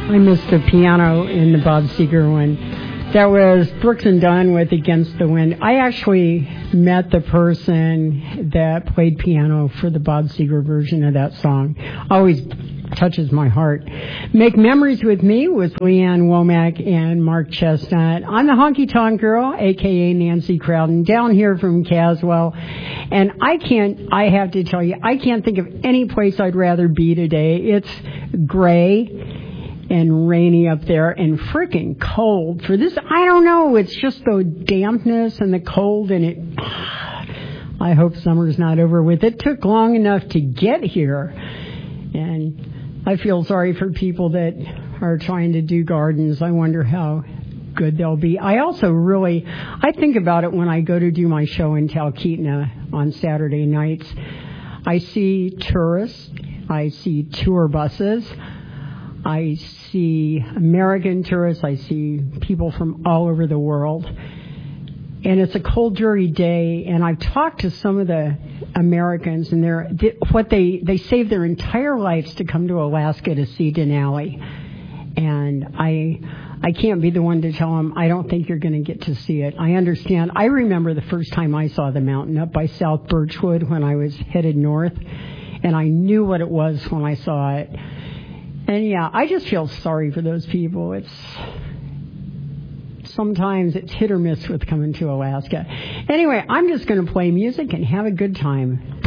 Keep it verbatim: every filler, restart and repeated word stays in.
I missed the piano in the Bob Seger one. That was Brooks and Dunn with Against the Wind. I actually met the person that played piano for the Bob Seger version of that song. Always touches my heart. Make Memories with Me with Leanne Womack and Mark Chestnut. I'm the Honky Tonk Girl, a k a. Nancy Crowden, down here from Caswell. And I can't, I have to tell you, I can't think of any place I'd rather be today. It's gray and rainy up there and freaking cold. For this, I don't know, it's just the dampness and the cold, and it, I hope summer's not over with. It took long enough to get here, and I feel sorry for people that are trying to do gardens. I wonder how good they'll be. I also really, I think about it when I go to do my show in Talkeetna on Saturday nights. I see tourists, I see tour buses, I see American tourists, I see people from all over the world. And it's a cold, dreary day, and I've talked to some of the Americans, and they're, what they, they save their entire lives to come to Alaska to see Denali. And I I can't be the one to tell them, I don't think you're going to get to see it. I understand. I remember the first time I saw the mountain up by South Birchwood when I was headed north, and I knew what it was when I saw it. And yeah, I just feel sorry for those people. It's sometimes it's hit or miss with coming to Alaska. Anyway, I'm just going to play music and have a good time.